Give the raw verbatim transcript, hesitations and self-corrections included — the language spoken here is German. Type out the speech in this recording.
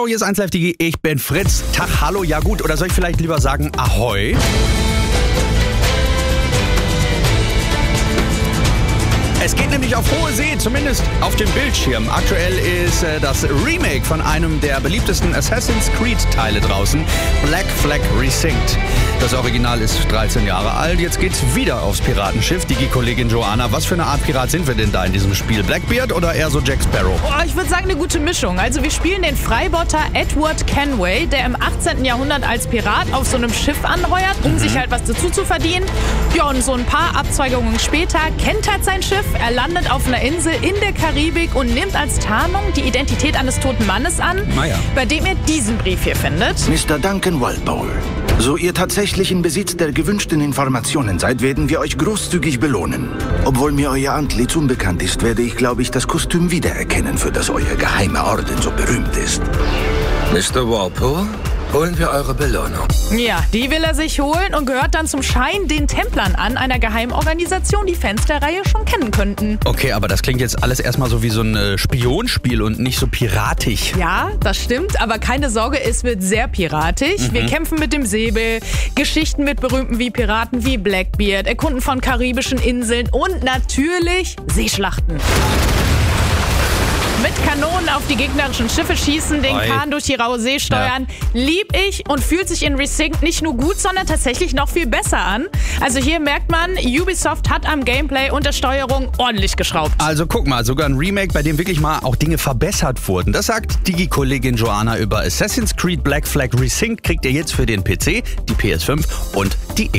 Oh, hier ist eins Live Digi, ich bin Fritz. Tag, hallo, ja gut, oder soll ich vielleicht lieber sagen Ahoi? Es geht nämlich auf hohe See, zumindest auf dem Bildschirm. Aktuell ist äh, das Remake von einem der beliebtesten Assassin's Creed-Teile draußen, Black Flag Resynced. Das Original ist dreizehn Jahre alt, jetzt geht's wieder aufs Piratenschiff. Digi-Kollegin Joanna, was für eine Art Pirat sind wir denn da in diesem Spiel? Blackbeard oder eher so Jack Sparrow? Oh, ich würde sagen, eine gute Mischung. Also wir spielen den Freibotter Edward Kenway, der im achtzehnten Jahrhundert als Pirat auf so einem Schiff anheuert, um mhm. sich halt was dazu zu verdienen. Ja, und so ein paar Abzweigungen später kentert sein Schiff. Er landet auf einer Insel in der Karibik und nimmt als Tarnung die Identität eines toten Mannes an, naja. bei dem er diesen Brief hier findet. Mister Duncan Walpole, so ihr tatsächlich in Besitz der gewünschten Informationen seid, werden wir euch großzügig belohnen. Obwohl mir euer Antlitz unbekannt ist, werde ich, glaube ich, das Kostüm wiedererkennen, für das euer geheimer Orden so berühmt ist. Mister Walpole, holen wir eure Belohnung. Ja, die will er sich holen und gehört dann zum Schein den Templern an, einer Geheimorganisation, die Fans der Reihe schon kennen könnten. Okay, aber das klingt jetzt alles erstmal so wie so ein äh, Spionspiel und nicht so piratisch. Ja, das stimmt, aber keine Sorge, es wird sehr piratisch. Mhm. Wir kämpfen mit dem Säbel, Geschichten mit Berühmten wie Piraten wie Blackbeard, Erkunden von karibischen Inseln und natürlich Seeschlachten. Mit Kanonen auf die gegnerischen Schiffe schießen, den Oi. Kahn durch die raue See steuern. Ja. Lieb ich und fühlt sich in Resynced nicht nur gut, sondern tatsächlich noch viel besser an. Also hier merkt man, Ubisoft hat am Gameplay und der Steuerung ordentlich geschraubt. Also guck mal, sogar ein Remake, bei dem wirklich mal auch Dinge verbessert wurden. Das sagt Digi-Kollegin Joanna über Assassin's Creed Black Flag Resynced. Kriegt ihr jetzt für den P C, die P S fünf und die